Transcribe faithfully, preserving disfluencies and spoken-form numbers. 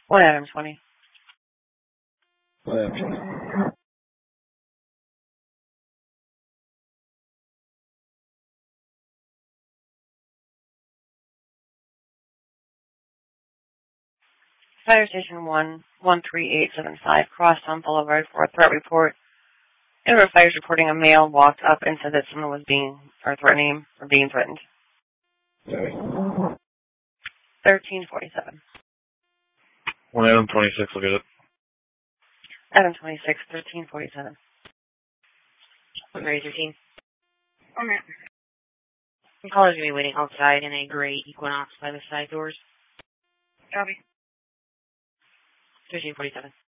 One Adam twenty. One Adam twenty. Fire Station one, one three eight seven five, Crosstown Boulevard for a threat report. Indoor Fire is reporting a male walked up and said that someone was being, or threatening, or being threatened. Sorry. thirteen forty-seven. One Adam twenty-six, look at it. Adam twenty-six, thirteen forty-seven. Mary thirteen. Okay. The caller's going to be waiting outside in a gray Equinox by the side doors. Copy. thirteen forty-seven.